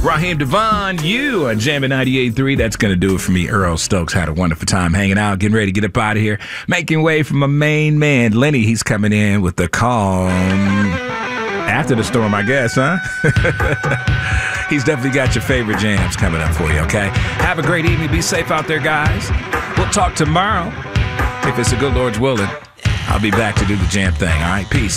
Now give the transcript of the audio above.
Raheem Devon, you are jamming 98.3. That's going to do it for me. Earl Stokes had a wonderful time hanging out, getting ready to get up out of here, making way for my main man, Lenny. He's coming in with the calm after the storm, I guess, huh? He's definitely got your favorite jams coming up for you, okay? Have a great evening. Be safe out there, guys. We'll talk tomorrow. If it's the good Lord's willing, I'll be back to do the jam thing, all right? Peace.